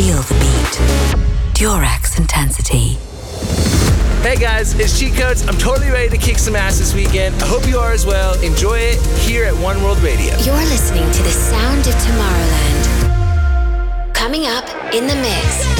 Feel the beat. Durex Intensity. Hey guys, it's Cheat Codes. I'm totally ready to kick some ass this weekend. I hope you are as well. Enjoy it here at One World Radio. You're listening to the sound of Tomorrowland. Coming up in the mix.